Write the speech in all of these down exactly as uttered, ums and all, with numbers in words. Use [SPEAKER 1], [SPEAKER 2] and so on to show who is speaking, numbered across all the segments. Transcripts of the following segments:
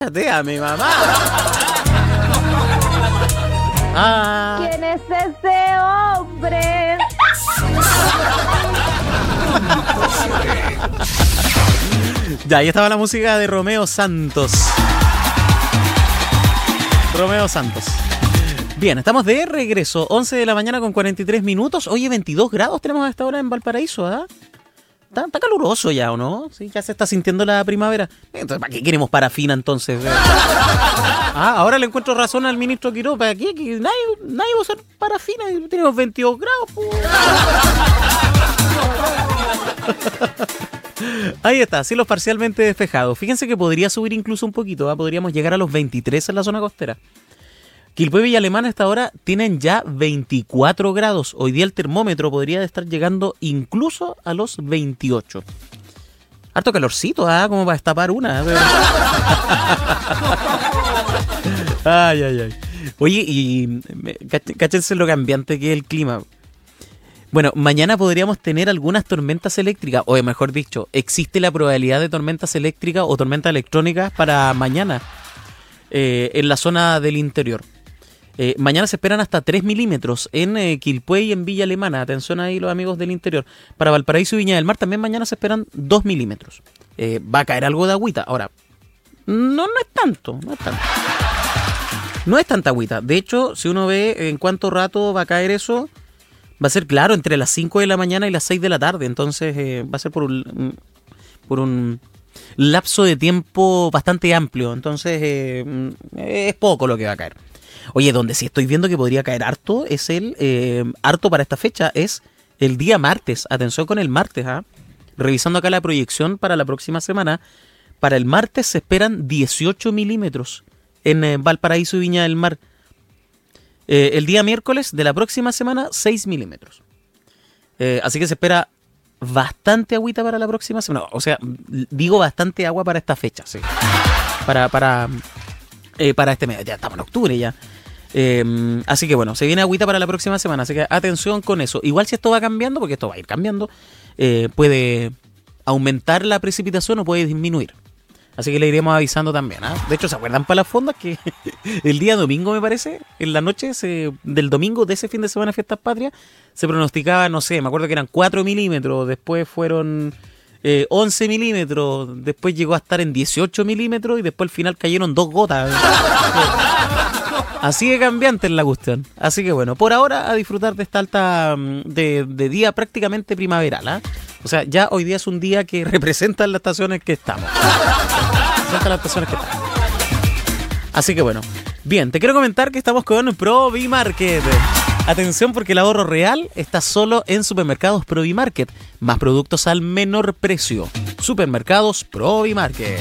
[SPEAKER 1] a mi mamá. Ah.
[SPEAKER 2] ¿Quién es ese hombre?
[SPEAKER 1] Ya, ahí estaba la música de Romeo Santos. Romeo Santos. Bien, estamos de regreso. once de la mañana con cuarenta y tres minutos. Oye, veintidós grados tenemos a esta hora en Valparaíso, ¿ah? ¿eh? Está, está caluroso ya, ¿o no? Sí, ya se está sintiendo la primavera. Entonces, ¿para qué queremos parafina entonces? Ah, ahora le encuentro razón al ministro Quiroga. ¿Para qué? Que nadie, nadie va a usar parafina. Tenemos veintidós grados. Ahí está, cielos parcialmente despejados. Fíjense que podría subir incluso un poquito, ¿eh? Podríamos llegar a los veintitrés en la zona costera. Quilpué y Villa Alemana a esta hora tienen ya veinticuatro grados. Hoy día el termómetro podría estar llegando incluso a los veintiocho. Harto calorcito, ¿ah? ¿eh? Como para destapar una. Ay, ay, ay. Oye, y cáchense lo cambiante que es el clima. Bueno, mañana podríamos tener algunas tormentas eléctricas, o mejor dicho, existe la probabilidad de tormentas eléctricas o tormentas electrónicas para mañana eh, en la zona del interior. Eh, mañana se esperan hasta tres milímetros en eh, Quilpué y en Villa Alemana. Atención ahí los amigos del interior. Para Valparaíso y Viña del Mar también mañana se esperan dos milímetros. Eh, va a caer algo de agüita. Ahora, no, no es tanto, no es tanto. No es tanta agüita. De hecho, si uno ve en cuánto rato va a caer eso, va a ser claro entre las cinco de la mañana y las seis de la tarde. Entonces eh, va a ser por un, por un lapso de tiempo bastante amplio. Entonces eh, es poco lo que va a caer. Oye, donde sí estoy viendo que podría caer harto es el eh, harto para esta fecha, es el día martes. Atención con el martes, ¿ah? Revisando acá la proyección para la próxima semana. Para el martes se esperan dieciocho milímetros en eh, Valparaíso y Viña del Mar. Eh, el día miércoles de la próxima semana, seis milímetros. Eh, así que se espera bastante agüita para la próxima semana. O sea, digo bastante agua para esta fecha, sí. Para, para, eh, para este mes. Ya estamos en octubre ya. Eh, así que bueno, se viene agüita para la próxima semana. Así que atención con eso. Igual si esto va cambiando, porque esto va a ir cambiando, eh, puede aumentar la precipitación o puede disminuir. Así que le iremos avisando también, ¿eh? De hecho, ¿se acuerdan para las fondas que el día domingo, me parece, en la noche se, del domingo de ese fin de semana de Fiestas Patrias, se pronosticaba, no sé, me acuerdo que eran cuatro milímetros, después fueron eh, once milímetros, después llegó a estar en dieciocho milímetros y después al final cayeron dos gotas. Así de cambiante es la cuestión. Así que bueno, por ahora a disfrutar de esta alta, de, de día prácticamente primaveral, ¿eh? O sea, ya hoy día es un día que representa las estaciones que estamos. Representa las estaciones que estamos. Así que bueno. Bien, te quiero comentar que estamos con Provimarket. Atención porque el ahorro real está solo en Supermercados Provimarket. Más productos al menor precio. Supermercados Provimarket.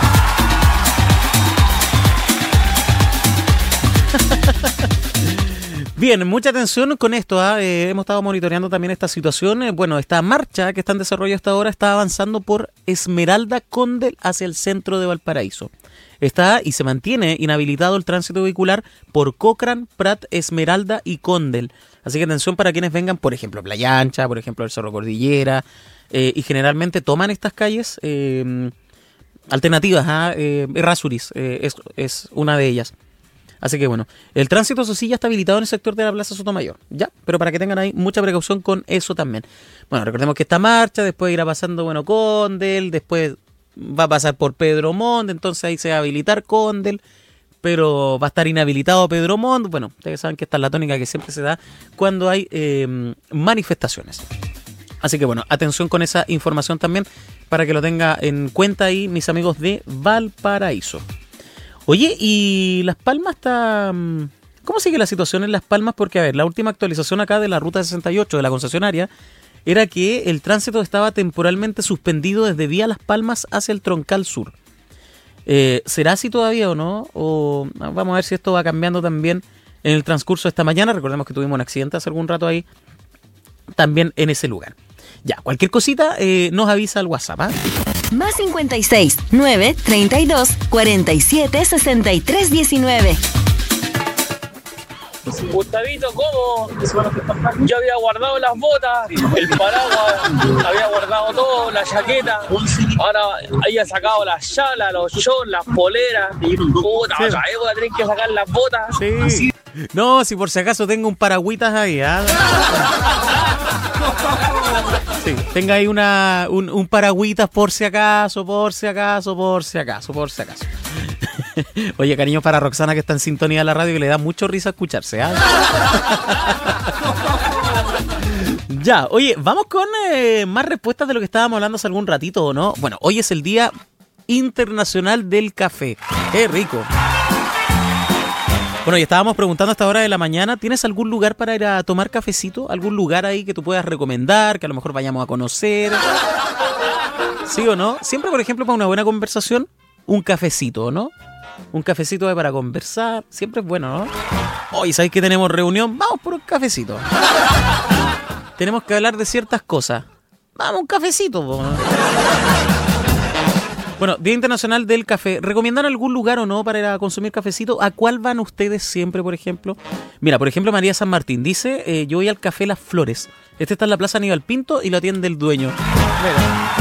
[SPEAKER 1] Bien, mucha atención con esto, ¿eh? Eh, hemos estado monitoreando también esta situación. Eh, bueno, esta marcha que está en desarrollo hasta ahora está avanzando por Esmeralda Condel hacia el centro de Valparaíso. Está y se mantiene inhabilitado el tránsito vehicular por Cochrane, Prat, Esmeralda y Condel. Así que atención para quienes vengan, por ejemplo, Playa Ancha, por ejemplo, el Cerro Cordillera, eh, y generalmente toman estas calles eh, alternativas, ¿eh? eh, Errázuriz eh, es, es una de ellas. Así que bueno, el tránsito eso sí ya está habilitado en el sector de la Plaza Sotomayor, ya, pero para que tengan ahí mucha precaución con eso también. Bueno, recordemos que esta marcha después irá pasando, bueno, Condel, después va a pasar por Pedro Montt, entonces ahí se va a habilitar Condel, pero va a estar inhabilitado Pedro Montt. Bueno, ustedes saben que esta es la tónica que siempre se da cuando hay eh, manifestaciones. Así que bueno, atención con esa información también para que lo tenga en cuenta ahí mis amigos de Valparaíso. Oye, y Las Palmas está... ¿Cómo sigue la situación en Las Palmas? Porque, a ver, la última actualización acá de la Ruta sesenta y ocho de la concesionaria era que el tránsito estaba temporalmente suspendido desde Vía Las Palmas hacia el Troncal Sur. Eh, ¿Será así todavía o no? O vamos a ver si esto va cambiando también en el transcurso de esta mañana. Recordemos que tuvimos un accidente hace algún rato ahí, también en ese lugar. Ya, cualquier cosita eh, nos avisa al WhatsApp, ¿eh?
[SPEAKER 3] Más cincuenta y seis, nueve, treinta y dos, cuarenta y siete, sesenta y tres, diecinueve.
[SPEAKER 4] Gustavito, ¿cómo? Yo había guardado las botas, el paraguas, había guardado todo, la chaqueta. Ahora había sacado las chalas, los shorts, las poleras. Puta,
[SPEAKER 1] Sí.
[SPEAKER 4] otra vez voy a tener que sacar las botas.
[SPEAKER 1] Sí. No, si por si acaso tengo un paragüitas ahí, ¿ah? Sí, tenga ahí una, un, un paragüitas por si acaso, por si acaso, por si acaso, por si acaso. Oye, cariño para Roxana que está en sintonía de la radio, que le da mucho risa escucharse, ¿ah? Ya, oye, vamos con eh, más respuestas de lo que estábamos hablando hace algún ratito, ¿o no? Bueno, hoy es el Día Internacional del Café. ¡Qué rico! Bueno, y estábamos preguntando a esta hora de la mañana, ¿tienes algún lugar para ir a tomar cafecito? ¿Algún lugar ahí que tú puedas recomendar, que a lo mejor vayamos a conocer? ¿Sí o no? Siempre, por ejemplo, para una buena conversación, un cafecito, ¿no? Un cafecito para conversar, siempre es bueno, ¿no? Hoy, ¿sabéis que tenemos reunión? Vamos por un cafecito. Tenemos que hablar de ciertas cosas. Vamos, un cafecito, po. Bueno, Día Internacional del Café. ¿Recomiendan algún lugar o no para ir a consumir cafecito? ¿A cuál van ustedes siempre, por ejemplo? Mira, por ejemplo, María San Martín dice, eh, yo voy al Café Las Flores. Este está en la Plaza Aníbal Pinto y lo atiende el dueño. Mira.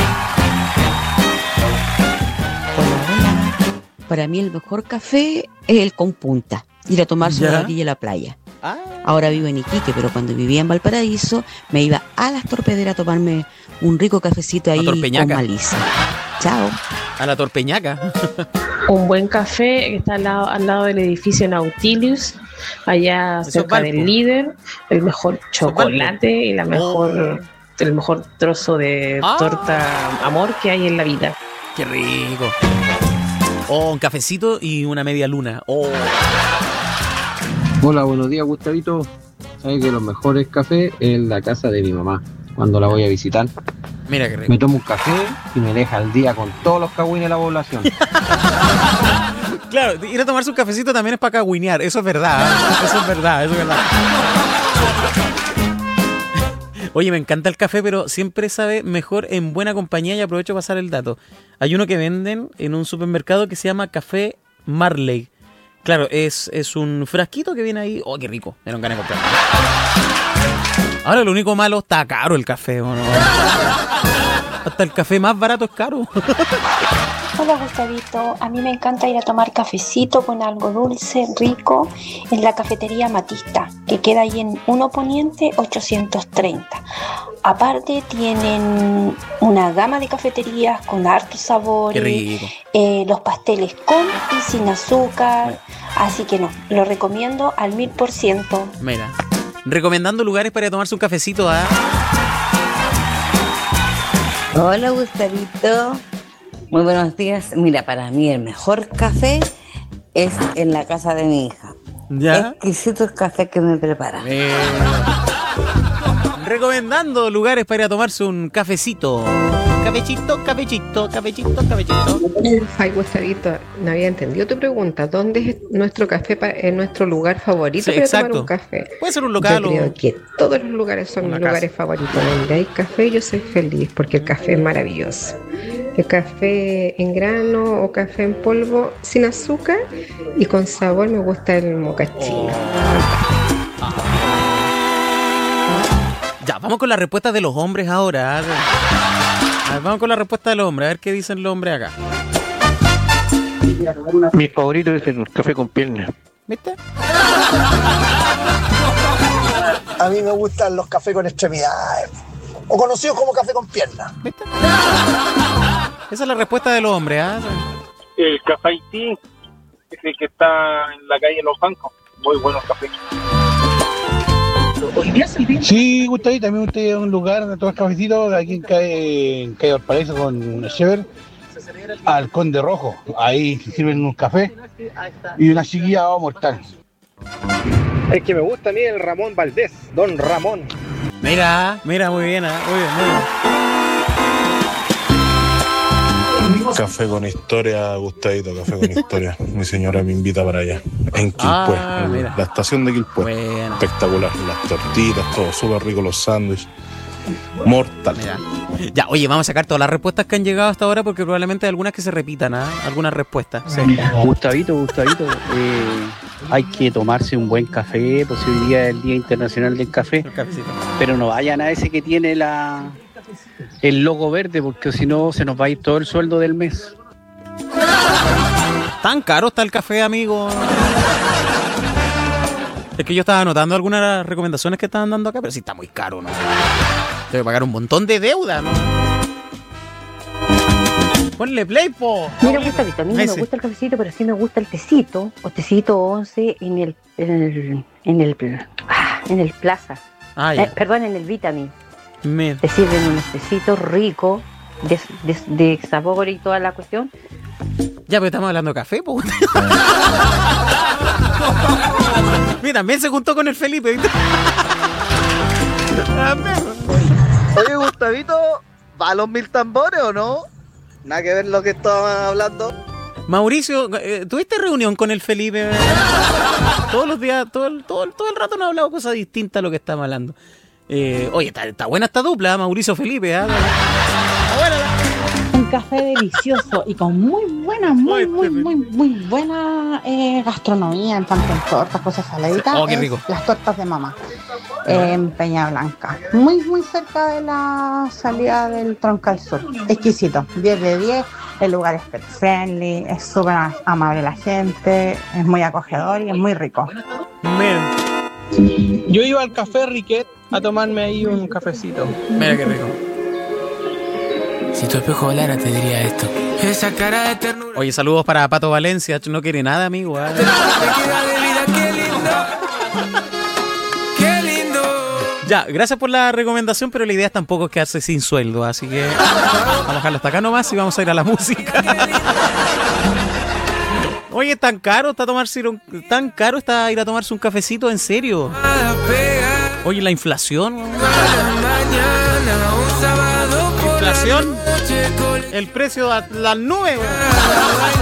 [SPEAKER 5] Para mí el mejor café es el con punta, ir a tomarse
[SPEAKER 1] ¿Ya?
[SPEAKER 5] a la orilla de la playa.
[SPEAKER 1] Ah,
[SPEAKER 5] Ahora vivo en Iquique, pero cuando vivía en Valparaíso me iba a las torpederas a tomarme un rico cafecito ahí
[SPEAKER 1] A
[SPEAKER 5] con
[SPEAKER 1] Torpeñaca.
[SPEAKER 5] maliza. Chao.
[SPEAKER 1] a la Torpeñaca.
[SPEAKER 6] Un buen café que está al lado, al lado del edificio Nautilus, allá
[SPEAKER 1] Eso es
[SPEAKER 6] cerca
[SPEAKER 1] Valpo.
[SPEAKER 6] del líder, el mejor chocolate y la mejor, el mejor trozo de
[SPEAKER 1] Ah.
[SPEAKER 6] torta amor que hay en la vida.
[SPEAKER 1] ¡Qué rico! Oh, un cafecito y una media luna. Oh.
[SPEAKER 7] Hola, buenos días, Gustavito. Sabes que los mejores cafés es en la casa de mi mamá. Cuando la voy a visitar,
[SPEAKER 1] Mira qué rico.
[SPEAKER 7] me tomo un café y me deja al día con todos los cagüines de la población.
[SPEAKER 1] Claro, ir a tomarse un cafecito también es para cagüinear. Eso es verdad. ¿eh? Eso es verdad, eso es verdad. Oye, me encanta el café, pero siempre sabe mejor en buena compañía y aprovecho para pasar el dato. Hay uno que venden en un supermercado que se llama Café Marley. Claro, es, es un frasquito que viene ahí. Oh, qué rico. Me dieron ganas de comprar. Ahora lo único malo, está caro el café, ¿o no? Hasta el café más barato es caro.
[SPEAKER 8] Hola Gustavito, a mí me encanta ir a tomar cafecito con algo dulce, rico, en la cafetería Matista, que queda ahí en uno Poniente ochocientos treinta. Aparte tienen una gama de cafeterías con hartos
[SPEAKER 1] Qué
[SPEAKER 8] sabores,
[SPEAKER 1] rico.
[SPEAKER 8] eh, los pasteles con y sin azúcar, así que no, lo recomiendo al mil por ciento.
[SPEAKER 1] Mira, recomendando lugares para ir a tomarse un cafecito, ¿ah?
[SPEAKER 9] Hola Gustavito, muy buenos días. Mira, para mí el mejor café es en la casa de mi hija.
[SPEAKER 1] ¿Ya?
[SPEAKER 9] Exquisito el café que me prepara.
[SPEAKER 1] Eh, recomendando lugares para ir a tomarse un cafecito. Cafecito, cafecito, cafecito, cafecito.
[SPEAKER 10] Ay, Gustavito, no había entendido tu pregunta. ¿Dónde es nuestro café, pa- eh, nuestro lugar favorito
[SPEAKER 1] Sí,
[SPEAKER 10] para
[SPEAKER 1] exacto.
[SPEAKER 10] tomar un café?
[SPEAKER 1] Puede ser un local
[SPEAKER 10] Yo
[SPEAKER 1] o...
[SPEAKER 10] creo que todos los lugares son
[SPEAKER 1] una
[SPEAKER 10] mis lugares favoritos. Donde hay café yo soy feliz porque el café es maravilloso. El café en grano o café en polvo sin azúcar y con sabor me gusta el mocachino.
[SPEAKER 1] Ya, vamos con las respuestas de los hombres ahora. A ver, A ver, vamos con la respuesta de los hombres, a ver qué dicen los hombres acá.
[SPEAKER 11] Mi favorito es el café con pierna.
[SPEAKER 1] ¿Viste?
[SPEAKER 12] A mí me gustan los cafés con extremidades, o conocidos como café con piernas.
[SPEAKER 1] ¿Viste? Esa es la respuesta de los hombres, ¿ah?
[SPEAKER 11] El café Haití, ese que está en la calle Los Bancos. Muy buenos cafés.
[SPEAKER 13] Sí, Gustavito, a mí me gusta ir a un lugar de tomar cafecito aquí en calle, en calle Valparaíso con Shever, al Conde Rojo. Ahí se sirven un café y una chiquilla oh, mortal.
[SPEAKER 11] El que me gusta a mí es el Ramón Valdés, Don Ramón.
[SPEAKER 1] Mira, mira, muy bien, ¿ah? Muy bien, muy bien.
[SPEAKER 14] Café con historia, Gustavito, café con historia. Mi señora me invita para allá, en Quilpué,
[SPEAKER 1] Ah,
[SPEAKER 14] en
[SPEAKER 1] mira.
[SPEAKER 14] la estación de Quilpué.
[SPEAKER 1] Bueno.
[SPEAKER 14] Espectacular, las tortitas, todo súper rico, los sándwiches. Mortal.
[SPEAKER 1] Mira. Ya, oye, vamos a sacar todas las respuestas que han llegado hasta ahora porque probablemente hay algunas que se repitan, ¿ah? Algunas respuestas. Sí.
[SPEAKER 15] Gustavito, Gustavito, eh, hay que tomarse un buen café, pues hoy día es el Día Internacional del Café, pero no vayan a ese que tiene la el logo verde, porque si no se nos va a ir todo el sueldo del mes.
[SPEAKER 1] ¿Tan caro está el café, amigo? Es que yo estaba anotando algunas de las recomendaciones que estaban dando acá, pero sí está muy caro, ¿no? Debe pagar un montón de deuda, ¿no? Ponle play, po.
[SPEAKER 16] Mira, Gustavito, a mí no me gusta el cafecito, pero sí me gusta el tecito, o tecito once en el, en el, en el, en el Plaza.
[SPEAKER 1] Ah, ya.
[SPEAKER 16] Eh, perdón, en el Vitamin.
[SPEAKER 1] Me...
[SPEAKER 16] Te sirven unos tecitos ricos, de, de, de sabor y toda la cuestión.
[SPEAKER 1] Ya, pero estamos hablando de café, po. Mira, también se juntó con el Felipe, ¿viste?
[SPEAKER 17] Oye, Gustavito, ¿va a los mil tambores o no? Nada que ver lo que estaban hablando.
[SPEAKER 1] Mauricio, eh, ¿tuviste reunión con el Felipe? Todos los días, todo el, todo, el, todo el rato nos ha hablado cosas distintas a lo que estamos hablando. Eh, oye, está, está buena esta dupla, ¿eh? Mauricio Felipe. ¿eh? Está buena la...
[SPEAKER 18] Un café delicioso y con muy buena, muy, muy, muy, muy buena eh, gastronomía, en tanto en tortas, cosas saladitas.
[SPEAKER 1] Oh, qué rico.
[SPEAKER 18] Las tortas de mamá, eh, en Peña Blanca. Muy, muy cerca de la salida del Troncal Sur. Exquisito, diez de diez. El lugar es pet friendly, es súper amable la gente, es muy acogedor y es muy rico.
[SPEAKER 19] Man. Yo iba al café Riquet a tomarme ahí un cafecito.
[SPEAKER 1] Mira qué rico.
[SPEAKER 20] Si tu espejo volara te diría esto. Esa cara de ternura.
[SPEAKER 1] Oye, saludos para Pato Valencia. No quiere nada, amigo. ¿eh?
[SPEAKER 20] Qué lindo. Qué lindo.
[SPEAKER 1] Ya, gracias por la recomendación, pero la idea tampoco es quedarse sin sueldo, así que vamos a dejarlo hasta acá nomás y vamos a ir a la música. Oye, ¿tan caro está tomarse un, tan caro está ir a tomarse un cafecito? ¿En serio? Oye, la inflación. Inflación, el precio a las nubes.